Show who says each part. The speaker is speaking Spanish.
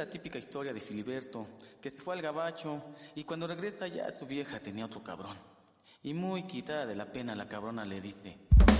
Speaker 1: la típica historia de Filiberto, que se fue al gabacho y cuando regresa ya su vieja tenía otro cabrón. Y muy quitada de la pena la cabrona le dice: